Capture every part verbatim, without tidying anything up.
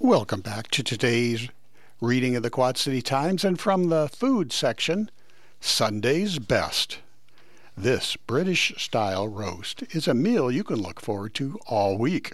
Welcome back to today's reading of the Quad City Times, and from the food section, Sunday's Best. This British-style roast is a meal you can look forward to all week.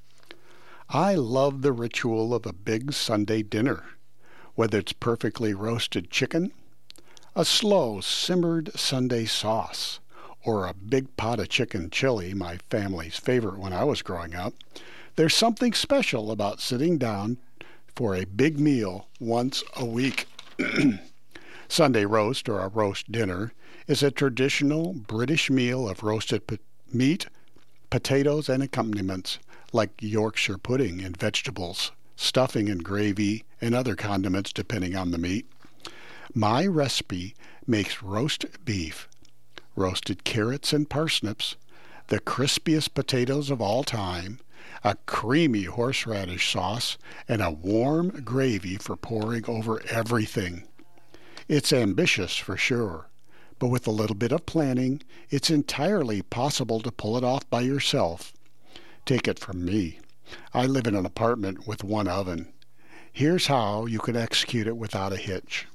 I love the ritual of a big Sunday dinner, whether it's perfectly roasted chicken, a slow simmered Sunday sauce, or a big pot of chicken chili, my family's favorite when I was growing up. There's something special about sitting down for a big meal once a week. Sunday roast, or a roast dinner, is a traditional British meal of roasted po- meat, potatoes, and accompaniments like Yorkshire pudding and vegetables, stuffing and gravy, and other condiments depending on the meat. My recipe makes roast beef, roasted carrots and parsnips, the crispiest potatoes of all time, a creamy horseradish sauce, and a warm gravy for pouring over everything. It's ambitious for sure, but with a little bit of planning, it's entirely possible to pull it off by yourself. Take it from me. I live in an apartment with one oven. Here's how you can execute it without a hitch.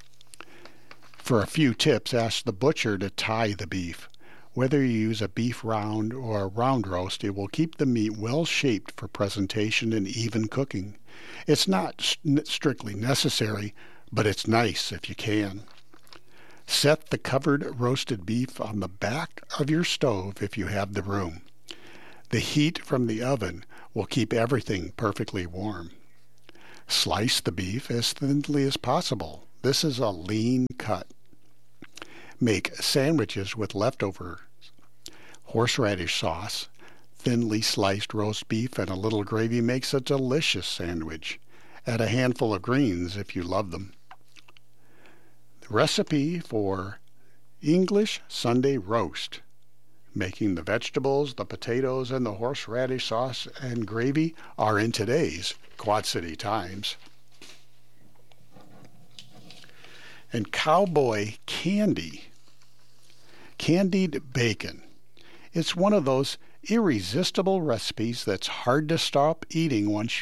For a few tips, ask the butcher to tie the beef. Whether you use a beef round or a round roast, it will keep the meat well shaped for presentation and even cooking. It's not st- strictly necessary, but it's nice if you can. Set the covered roasted beef on the back of your stove if you have the room. The heat from the oven will keep everything perfectly warm. Slice the beef as thinly as possible. This is a lean cut. Make sandwiches with leftover horseradish sauce. Thinly sliced roast beef and a little gravy makes a delicious sandwich. Add a handful of greens if you love them. The recipe for English Sunday roast. Making the vegetables, the potatoes, and the horseradish sauce and gravy are in today's Quad City Times. And cowboy candy. Candied bacon. It's one of those irresistible recipes that's hard to stop eating once